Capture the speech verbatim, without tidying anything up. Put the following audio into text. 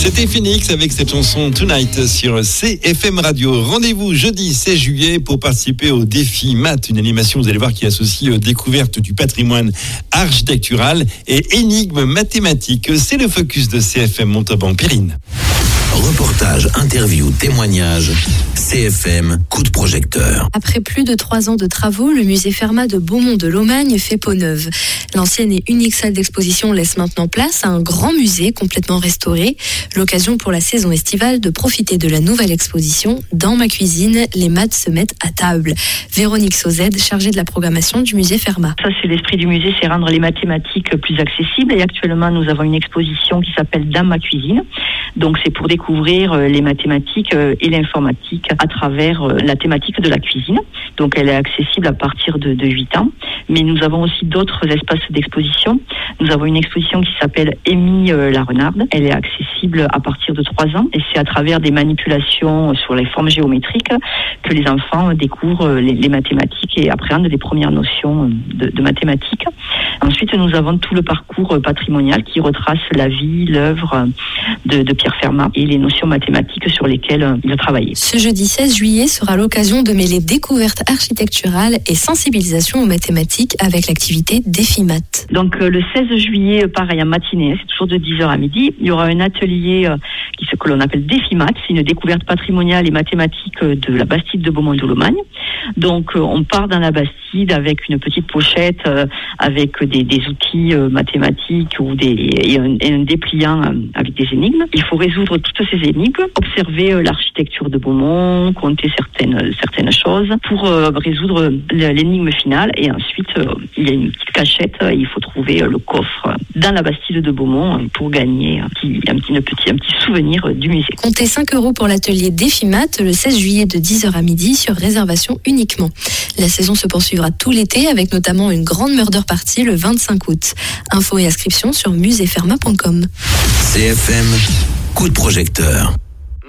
C'était Phoenix avec cette chanson Tonight sur C F M Radio. Rendez-vous jeudi seize juillet pour participer au défi Maths, une animation, vous allez voir, qui associe découverte du patrimoine architectural et énigmes mathématiques. C'est le focus de C F M Montauban. Perrine. Reportage, interview, témoignage, C F M, coup de projecteur. Après plus de trois ans de travaux, le musée Fermat de Beaumont de Lomagne fait peau neuve. L'ancienne et unique salle d'exposition laisse maintenant place à un grand musée complètement restauré. L'occasion pour la saison estivale de profiter de la nouvelle exposition. Dans ma cuisine, les maths se mettent à table. Véronique Sauzet, chargée de la programmation du musée Fermat. Ça, c'est l'esprit du musée, c'est rendre les mathématiques plus accessibles. Et actuellement, nous avons une exposition qui s'appelle Dans ma cuisine. Donc, c'est pour découvrir les mathématiques et l'informatique à travers la thématique de la cuisine. Donc, elle est accessible à partir de, de huit ans. Mais nous avons aussi d'autres espaces d'exposition. Nous avons une exposition qui s'appelle Amy la Renarde. Elle est accessible à partir de trois ans. Et c'est à travers des manipulations sur les formes géométriques que les enfants découvrent les, les mathématiques et appréhendent les premières notions de, de mathématiques. Ensuite, nous avons tout le parcours patrimonial qui retrace la vie, l'œuvre de, de Pierre Fermat et les notions mathématiques sur lesquelles il a travaillé. Ce jeudi seize juillet sera l'occasion de mêler découverte architecturale et sensibilisation aux mathématiques avec l'activité Défi Maths. Donc le seize juillet, pareil, en matinée, c'est toujours de dix heures à midi, il y aura un atelier qui ce que l'on appelle Défi Maths, c'est une découverte patrimoniale et mathématique de la Bastide de Beaumont de Lomagne. Donc on part dans la Bastide avec une petite pochette avec des, des outils mathématiques ou des, et un, et un dépliant avec des énigmes. Il faut résoudre toutes ces énigmes, observer l'architecture de Beaumont, compter certaines, certaines choses pour euh, résoudre l'énigme finale. Et ensuite, euh, il y a une petite cachette, il faut trouver le coffre dans la Bastide de Beaumont pour gagner un petit, un petit, un petit, un petit souvenir du musée. Comptez cinq euros pour l'atelier Défi Maths le seize juillet de dix heures à midi sur réservation uniquement. La saison se poursuivra tout l'été avec notamment une grande murder party le vingt-cinq août. Infos et inscriptions sur musée fermat point com. C F M, coup de projecteur.